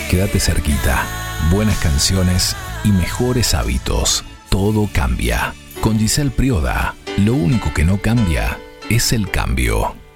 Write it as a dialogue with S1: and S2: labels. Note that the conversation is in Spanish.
S1: Quédate cerquita. Buenas canciones y mejores hábitos. Todo cambia. Con Giselle Prioda, lo único que no cambia es el cambio.